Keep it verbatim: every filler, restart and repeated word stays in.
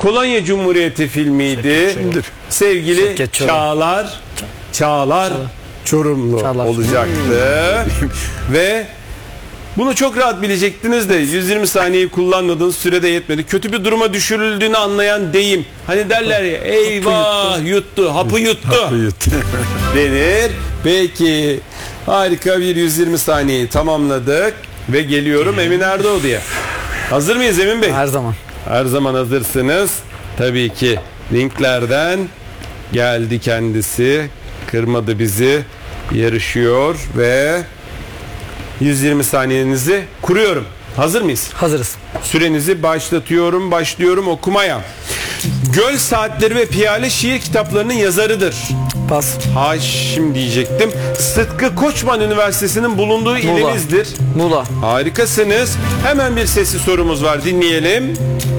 Kolonya Cumhuriyeti filmiydi. Kimdir? Sevgili Şevket Çorum. Çağlar Çağlar Çorumlu Çağlar. olacaktı. Ve bunu çok rahat bilecektiniz de yüz yirmi saniyeyi kullanmadığınız sürede yetmedi. Kötü bir duruma düşürüldüğünü anlayan deyim. Hani derler ya, eyvah yuttu, hapı yuttu denir. Peki, harika bir yüz yirmi saniyeyi tamamladık ve geliyorum Emin Erdoğdu'ya. Hazır mıyız Emin Bey? Her zaman. Her zaman hazırsınız. Tabii ki linklerden geldi kendisi. Kırmadı bizi. Yarışıyor ve yüz yirmi saniyenizi kuruyorum. Hazır mıyız? Hazırız. Sürenizi başlatıyorum. Başlıyorum okumaya. Göl Saatleri ve Piyale şiir kitaplarının yazarıdır. Pas. Haşim diyecektim. Sıtkı Koçman Üniversitesi'nin bulunduğu Muğla. ilimizdir. Muğla. Harikasınız. Hemen bir sesli sorumuz var. Dinleyelim.